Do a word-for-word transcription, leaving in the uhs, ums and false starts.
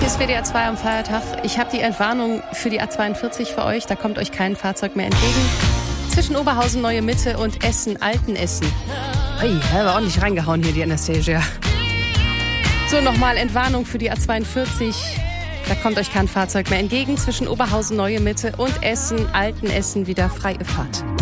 Hier ist W D R zwei am Feiertag. Ich habe die Entwarnung für die A zweiundvierzig für euch. Da kommt euch kein Fahrzeug mehr entgegen. Zwischen Oberhausen, Neue Mitte und Essen, Altenessen. Hey, haben wir ordentlich reingehauen hier, die Anastasia. So, nochmal Entwarnung für die A zweiundvierzig. Da kommt euch kein Fahrzeug mehr entgegen. Zwischen Oberhausen, Neue Mitte und Essen, Altenessen wieder freie Fahrt.